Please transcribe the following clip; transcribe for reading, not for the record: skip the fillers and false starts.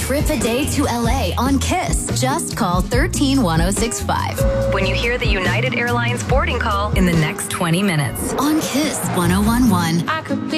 trip a day to LA on Kiss. Just call 131065. When you hear the United Airlines boarding call in the next 20 minutes. On Kiss 1011. I could be